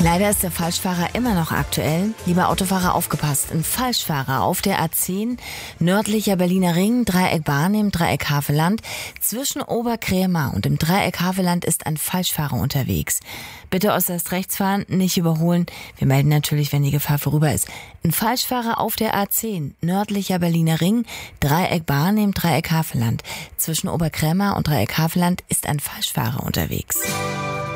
Leider ist der Falschfahrer immer noch aktuell. Lieber Autofahrer, aufgepasst. Ein Falschfahrer auf der A10, nördlicher Berliner Ring, Dreieck Barnim, Dreieck Havelland. Zwischen Oberkrämer und dem Dreieck Havelland ist ein Falschfahrer unterwegs. Bitte äußerst rechts fahren, nicht überholen. Wir melden natürlich, wenn die Gefahr vorüber ist. Ein Falschfahrer auf der A10, nördlicher Berliner Ring, Dreieck Barnim, Dreieck Havelland. Zwischen Oberkrämer und Dreieck Havelland ist ein Falschfahrer unterwegs.